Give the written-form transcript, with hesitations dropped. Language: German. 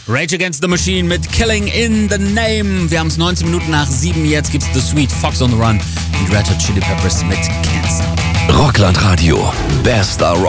Rage Against the Machine mit Killing in the Name. Wir haben es 19 Minuten nach 7. Jetzt gibt's The Sweet, Fox on the Run und Red Hot Chili Peppers mit Cancer. Rockland Radio. Bester Rock.